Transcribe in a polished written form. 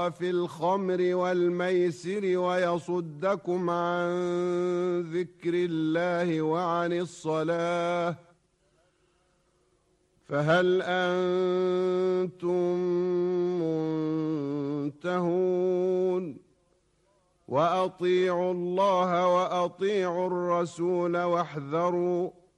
وفي الخمر والميسر ويصدكم عن ذكر الله وعن الصلاة فهل أنتم منتهون وأطيعوا الله وأطيعوا الرسول واحذروا